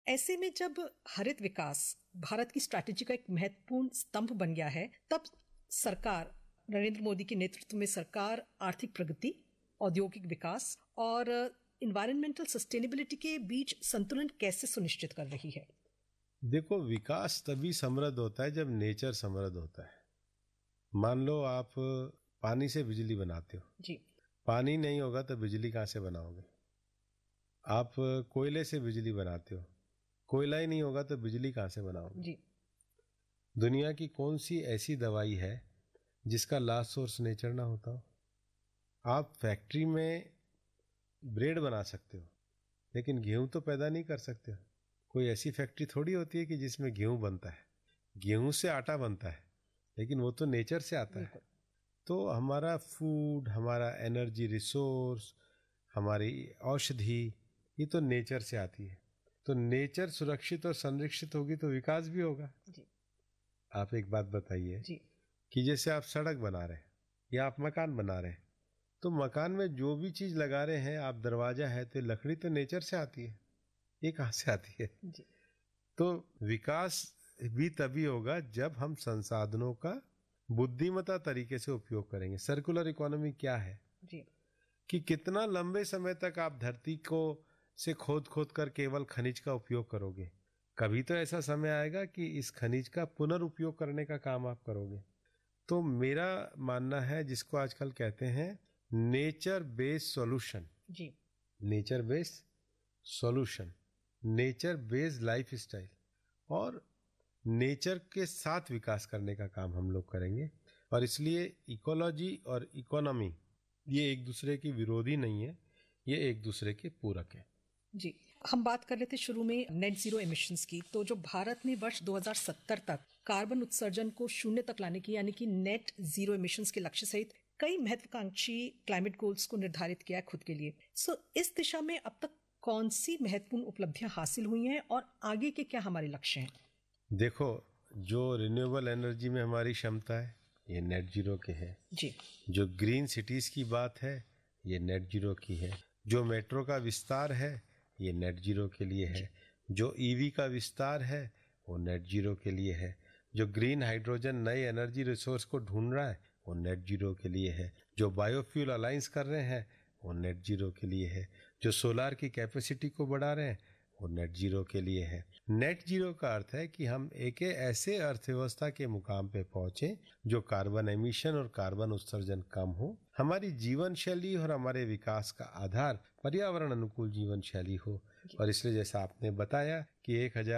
ऐसे में जब हरित विकास भारत की स्ट्रैटेजी का एक महत्वपूर्ण स्तंभ बन गया है, तब सरकार, नरेंद्र मोदी के नेतृत्व में सरकार आर्थिक प्रगति, औद्योगिक विकास और इन्वायरमेंटल सस्टेनेबिलिटी के बीच संतुलन कैसे सुनिश्चित कर रही है? देखो, विकास तभी समृद्ध होता है जब नेचर समृद्ध होता है। मान लो आप पानी से बिजली बनाते हो जी। पानी नहीं होगा तो बिजली कहाँ से बनाओगे? आप कोयले से बिजली बनाते हो, कोयला ही नहीं होगा तो बिजली कहाँ से बनाओगे? जी। दुनिया की कौन सी ऐसी दवाई है जिसका लास्ट सोर्स नेचर ना होता हो? आप फैक्ट्री में ब्रेड बना सकते हो लेकिन गेहूं तो पैदा नहीं कर सकते हो। कोई ऐसी फैक्ट्री थोड़ी होती है कि जिसमें गेहूं बनता है। गेहूं से आटा बनता है लेकिन वो तो नेचर से आता है। तो हमारा फूड, हमारा एनर्जी रिसोर्स, हमारी औषधि, ये तो नेचर से आती है। तो नेचर सुरक्षित और संरक्षित होगी तो विकास भी होगा जी। आप एक बात बताइए जी। कि जैसे आप सड़क बना रहे हैं या आप मकान बना रहे हैं, तो मकान में जो भी चीज लगा रहे हैं, आप दरवाजा है तो लकड़ी तो नेचर से आती है, ये कहाँ से आती है? जी। तो विकास भी तभी होगा जब हम संसाधनों का बुद्धिमत्ता तरीके से उपयोग करेंगे। सर्कुलर इकोनॉमी क्या है? जी। कि कितना लंबे समय तक आप धरती को से खोद खोद कर केवल खनिज का उपयोग करोगे। कभी तो ऐसा समय आएगा कि इस खनिज का पुनर्उपयोग करने का काम आप करोगे। तो मेरा मानना है, जिसको आजकल कहते हैं नेचर बेस्ड सॉल्यूशन, जी। Nature based solution, nature based life style, और नेचर के साथ विकास करने का काम हम लोग करेंगे। और इसलिए इकोलॉजी और इकोनॉमी ये एक दूसरे के विरोधी नहीं है, ये एक दूसरे के पूरक है। जी, हम बात कर रहे थे शुरू में नेट जीरो एमिशंस की। तो जो भारत ने वर्ष 2070 तक कार्बन उत्सर्जन को शून्य तक लाने की, यानी कि नेट जीरो एमिशंस के लक्ष्य सहित कई महत्वाकांक्षी क्लाइमेट गोल्स को निर्धारित किया है खुद के लिए। इस दिशा में अब तक कौन सी महत्वपूर्ण उपलब्धियां हासिल हुई हैं और आगे के क्या हमारे लक्ष्य हैं? देखो, जो रिन्यूएबल एनर्जी में हमारी क्षमता है ये नेट जीरो के है जी। जो ग्रीन सिटीज की बात है ये नेट जीरो की है। जो मेट्रो का विस्तार है ये नेट जीरो के लिए है। जो ईवी का विस्तार है वो नेट जीरो के लिए है। जो ग्रीन हाइड्रोजन नए एनर्जी रिसोर्स को ढूंढ रहा है वो नेट जीरो के लिए है। जो बायोफ्यूल अलायंस कर रहे हैं वो नेट जीरो के लिए है। जो सोलार की कैपेसिटी को बढ़ा रहे हैं वो नेट जीरो के लिए है। नेट जीरो का अर्थ है कि हम एक ऐसे अर्थव्यवस्था के मुकाम पे पहुंचे जो कार्बन एमिशन और कार्बन उत्सर्जन कम हो। हमारी जीवन शैली और हमारे विकास का आधार पर्यावरण अनुकूल जीवन शैली हो। और इसलिए जैसा आपने बताया कि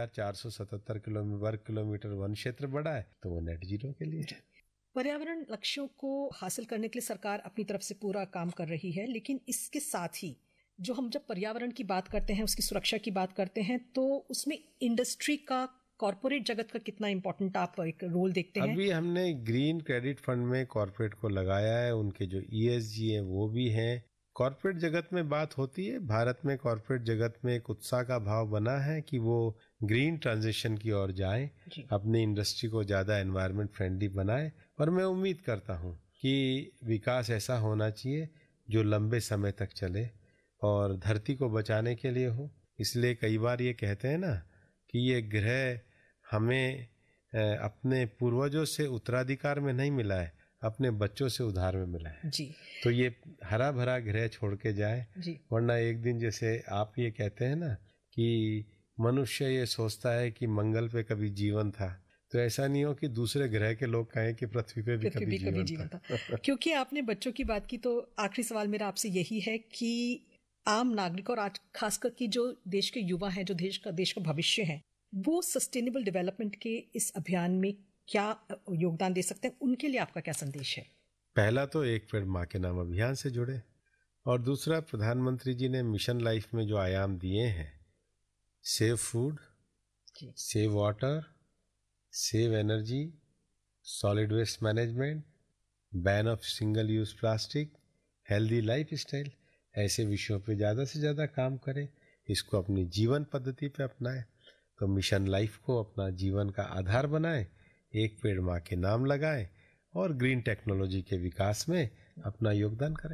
1477 वर्ग किलोमीटर वन क्षेत्र बढ़ा है तो वो नेट जीरो के लिए है। पर्यावरण लक्ष्यों को हासिल करने के लिए सरकार अपनी तरफ से पूरा काम कर रही है, लेकिन इसके साथ ही जो हम जब पर्यावरण की बात करते हैं, उसकी सुरक्षा की बात करते हैं, तो उसमें इंडस्ट्री का, कॉर्पोरेट जगत का कितना इम्पोर्टेंट आप एक रोल देखते हैं? अभी हमने ग्रीन क्रेडिट फंड में कॉर्पोरेट को लगाया है, उनके जो ESG है वो भी हैं। कॉर्पोरेट जगत में बात होती है, भारत में कॉर्पोरेट जगत में एक उत्साह का भाव बना है कि वो ग्रीन ट्रांजिशन की ओर जाए, अपनी इंडस्ट्री को ज्यादा एनवायरनमेंट फ्रेंडली बनाए। और मैं उम्मीद करता हूँ कि विकास ऐसा होना चाहिए जो लंबे समय तक चले और धरती को बचाने के लिए हो। इसलिए कई बार ये कहते हैं ना कि ये ग्रह हमें अपने पूर्वजों से उत्तराधिकार में नहीं मिला है, अपने बच्चों से उधार में मिला है। जी। तो ये हरा भरा ग्रह छोड़ के जाए, वरना एक दिन जैसे आप ये कहते हैं ना कि मनुष्य ये सोचता है कि मंगल पे कभी जीवन था, तो ऐसा नहीं हो कि दूसरे ग्रह के लोग कहें कि पृथ्वी पे भी कभी जीवन था। क्योंकि आपने बच्चों की बात की, तो आखिरी सवाल मेरा आपसे यही है कि आम नागरिक और आज खासकर की जो देश के युवा हैं, जो देश का भविष्य है, वो सस्टेनेबल डेवलपमेंट के इस अभियान में क्या योगदान दे सकते हैं? उनके लिए आपका क्या संदेश है? पहला तो एक पेड़ माँ के नाम अभियान से जुड़े, और दूसरा प्रधानमंत्री जी ने मिशन लाइफ में जो आयाम दिए हैं, save food, save water, save energy, solid waste management, ban of single use plastic, healthy life style, ऐसे विषयों पे ज़्यादा से ज़्यादा काम करें, इसको अपनी जीवन पद्धति पे अपनाएं। तो मिशन लाइफ को अपना जीवन का आधार बनाएं, एक पेड़ माँ के नाम लगाएं और ग्रीन टेक्नोलॉजी के विकास में अपना योगदान करें।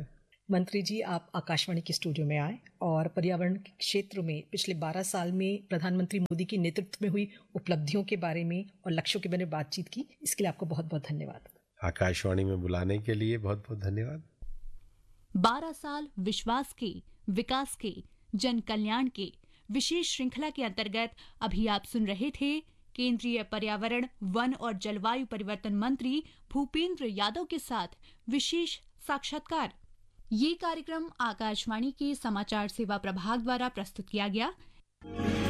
मंत्री जी, आप आकाशवाणी के स्टूडियो में आए और पर्यावरण के क्षेत्र में पिछले 12 साल में प्रधानमंत्री मोदी के नेतृत्व में हुई उपलब्धियों के बारे में और लक्ष्यों के बारे में बातचीत की। इसके लिए आपको बहुत बहुत धन्यवाद। आकाशवाणी में बुलाने के लिए बहुत बहुत धन्यवाद। 12 साल विश्वास के, विकास के, जन कल्याण के विशेष श्रृंखला के अंतर्गत अभी आप सुन रहे थे केंद्रीय पर्यावरण, वन और जलवायु परिवर्तन मंत्री भूपेंद्र यादव के साथ विशेष साक्षात्कार। ये कार्यक्रम आकाशवाणी के समाचार सेवा प्रभाग द्वारा प्रस्तुत किया गया।